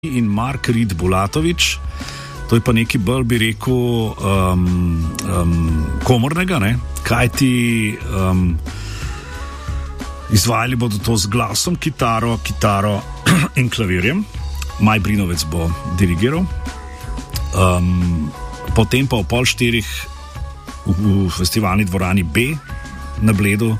in Mark Rid Bulatović. To je pa nekaj bolj, bi rekel, komornega, ne? Kaj ti izvajali bodo to z glasom, kitaro in klavirjem. Maj Brinovec bo dirigiral. Potem pa o 3:30 v festivalni dvorani B na Bledu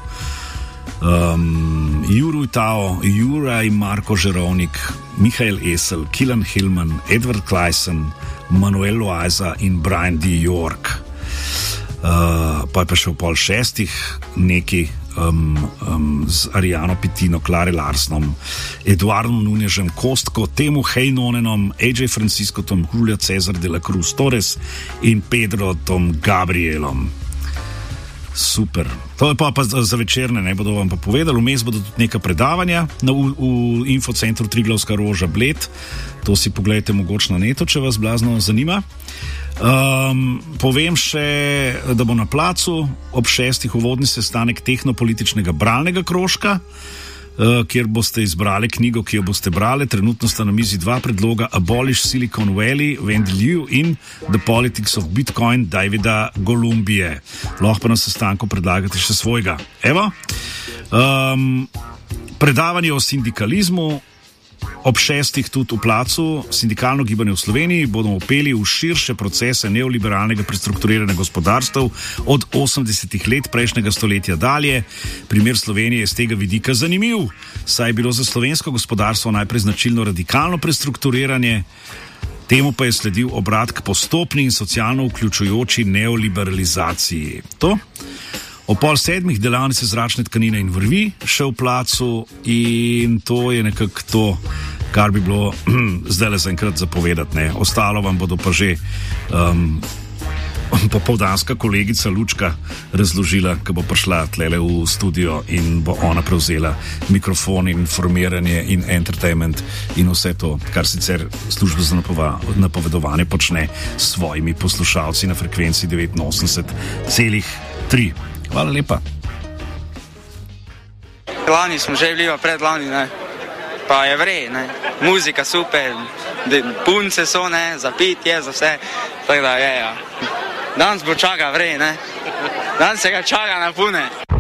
Juraj Marko Žerovnik, Mihael Esel, Kilan Hillman, Edward Clayson, Manuel Loaiza in Brian D. York. Pa je pa še o 5:30 neki z Ariano Pitino, Klare Larsnom, Eduardom Nunežem, Kostko, Temu Hejnonenom, AJ Franciscotom, Julio Cesar de la Cruz Torres in Pedrotom Gabrielom. Super. To je pa za večerne, ne bodo vam pa povedali. Vmes bodo tudi neka predavanja v infocentru Triglavska roža Bled. To si pogledajte mogoče na netu, če vas blazno zanima. Povem še, da bo na placu ob 6. uvodni sestanek tehnopolitičnega bralnega krožka, kjer boste izbrali knjigo, ki jo boste brali. Trenutno sta na mizi 2 predloga: Abolish Silicon Valley, Wendy Liu in The Politics of Bitcoin, Davida Golumbije. Lahko pa na sestanku predlagate še svojega. Evo, predavanje o sindikalizmu. Ob 6. tudi v placu sindikalno gibanje v Sloveniji bodo upeli v širše procese neoliberalnega prestrukturiranja gospodarstv od 80. let prejšnjega stoletja dalje. Primer Slovenije je z tega vidika zanimiv, saj je bilo za slovensko gospodarstvo najprej značilno radikalno prestrukturiranje, temu pa je sledil obrat k postopni in socialno vključujoči neoliberalizaciji. To? O 6:30 delavnice zračne tkanine in vrvi še v placu in to je nekako to, kar bi bilo zdaj le zaenkrat zapovedati. Ne? Ostalo vam bodo pa že popoldanska kolegica Lučka razložila, ko bo prišla tlele v studio in bo ona prevzela mikrofon in informiranje in entertainment in vse to, kar sicer služba za napovedovanje počne s svojimi poslušalci na frekvenci 89,3. Hvala lepa. Lani smo že bili, pa predlani, ne. Pa je vrej, ne. Muzika super, punce so, ne, za pitje, za vse. Tako da je, ja. Danes bo čaka vrej, ne. Danes se ga čaka na pune.